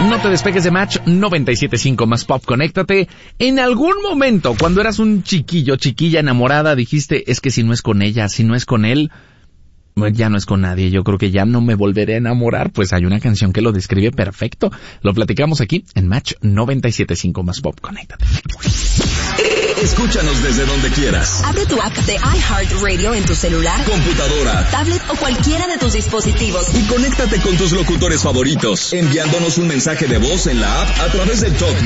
No te despegues de Match 97.5 más Pop, conéctate. En algún momento, cuando eras un chiquillo, chiquilla enamorada, dijiste, es que si no es con ella, si no es con él, ya no es con nadie. Yo creo que ya no me volveré a enamorar. Pues hay una canción que lo describe perfecto. Lo platicamos aquí en Match 97.5 más Pop, conéctate. Escúchanos desde donde quieras. Abre tu app de iHeartRadio en tu celular, computadora, tablet o cualquiera de tus dispositivos. Y conéctate con tus locutores favoritos, enviándonos un mensaje de voz en la app a través del talk